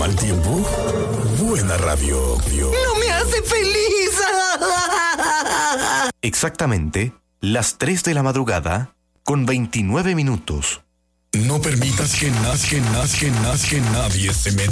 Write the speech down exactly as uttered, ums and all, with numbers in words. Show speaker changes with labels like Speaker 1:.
Speaker 1: Mal tiempo, buena radio.
Speaker 2: ¡No me hace feliz!
Speaker 3: Exactamente las tres de la madrugada con veintinueve minutos.
Speaker 1: No permitas que, nas, que, nas, que, nas, que nadie se meta